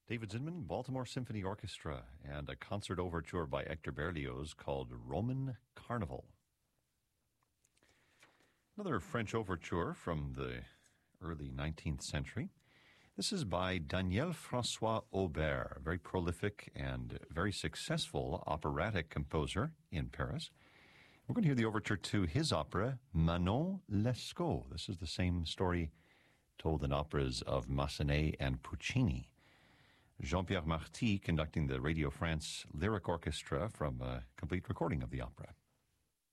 David Zinman, Baltimore Symphony Orchestra, and a concert overture by Hector Berlioz called Roman Carnival. Another French overture from the early 19th century. This is by Daniel François Aubert, a very prolific and very successful operatic composer in Paris. We're going to hear the overture to his opera, Manon Lescaut. This is the same story told in operas of Massenet and Puccini. Jean-Pierre Marty conducting the Radio France Lyric Orchestra from a complete recording of the opera.